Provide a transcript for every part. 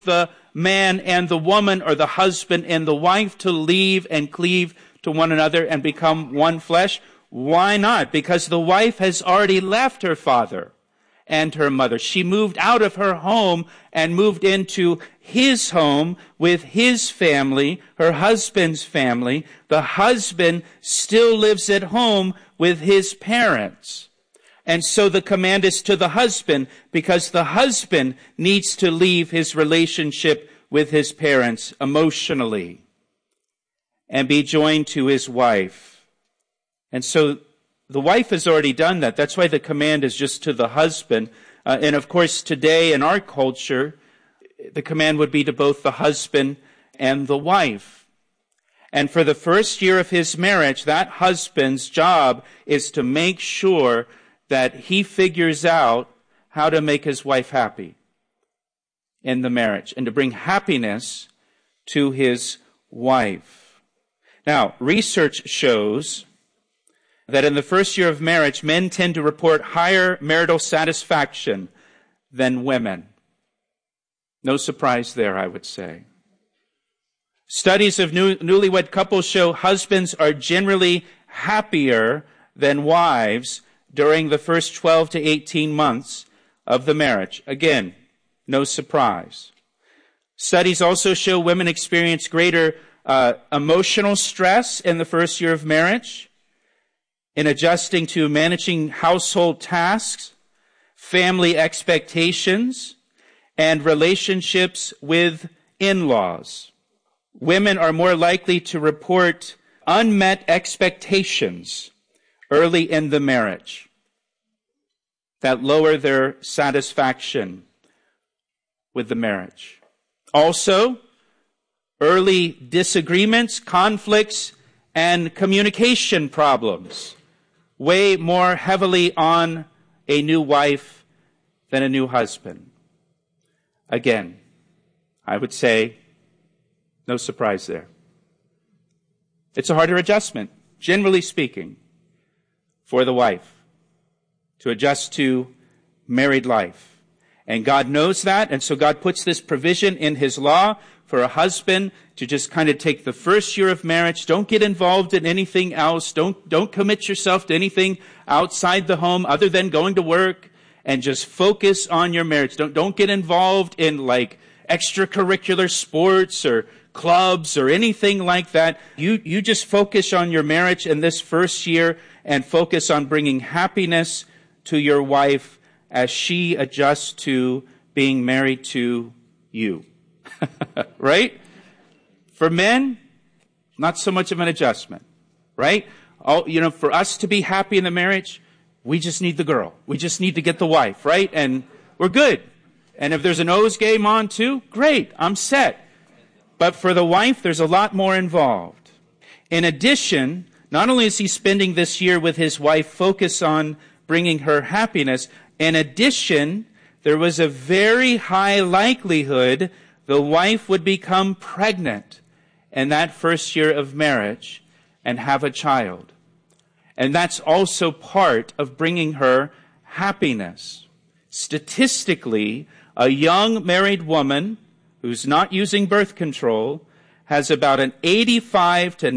the man and the woman, or the husband and the wife, to leave and cleave to one another and become one flesh? Why not? Because the wife has already left her father and her mother. She moved out of her home and moved into his home with his family, her husband's family. The husband still lives at home with his parents. And so the command is to the husband, because the husband needs to leave his relationship with his parents emotionally and be joined to his wife. And so the wife has already done that. That's why the command is just to the husband. And of course, today in our culture, the command would be to both the husband and the wife. And for the first year of his marriage, that husband's job is to make sure that he figures out how to make his wife happy in the marriage and to bring happiness to his wife. Now, research shows that in the first year of marriage, men tend to report higher marital satisfaction than women. No surprise there, I would say. Studies of newlywed couples show husbands are generally happier than wives during the first 12 to 18 months of the marriage. Again, no surprise. Studies also show women experience greater emotional stress in the first year of marriage, in adjusting to managing household tasks, family expectations, and relationships with in-laws. Women are more likely to report unmet expectations early in the marriage that lower their satisfaction with the marriage. Also, early disagreements, conflicts, and communication problems weigh more heavily on a new wife than a new husband. Again, I would say no surprise there. It's a harder adjustment, generally speaking, for the wife to adjust to married life. And God knows that, and so God puts this provision in his law for a husband to just kind of take the first year of marriage. Don't get involved in anything else. Don't commit yourself to anything outside the home other than going to work, and just focus on your marriage. Don't get involved in like extracurricular sports or clubs or anything like that. You just focus on your marriage in this first year and focus on bringing happiness to your wife as she adjusts to being married to you. Right? For men, not so much of an adjustment, right? For us to be happy in the marriage, we just need the girl. We just need to get the wife, right? And we're good. And if there's an O's game on too, great, I'm set. But for the wife, there's a lot more involved. In addition, not only is he spending this year with his wife focused on bringing her happiness, in addition, there was a very high likelihood the wife would become pregnant in that first year of marriage and have a child. And that's also part of bringing her happiness. Statistically, a young married woman who's not using birth control has about an 85 to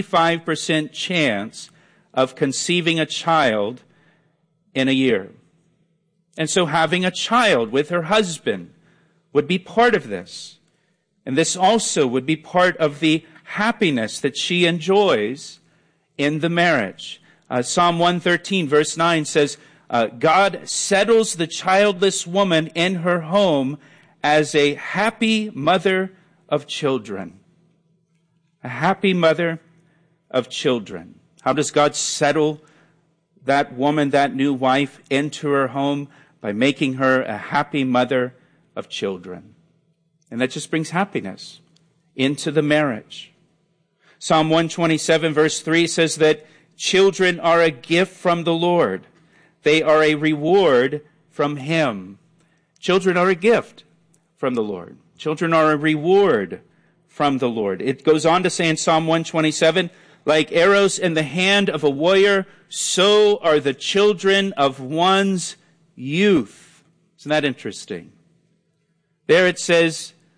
95% chance of conceiving a child in a year. And so having a child with her husband would be part of this. And this also would be part of the happiness that she enjoys in the marriage. Psalm 113 verse 9 says, God settles the childless woman in her home as a happy mother of children. A happy mother of children. How does God settle that woman, that new wife, into her home? By making her a happy mother of children. And that just brings happiness into the marriage. Psalm 127 verse 3 says that children are a gift from the Lord. They are a reward from Him. Children are a gift from the Lord. Children are a reward from the Lord. It goes on to say in Psalm 127, like arrows in the hand of a warrior, so are the children of one's youth. Isn't that interesting? There it says,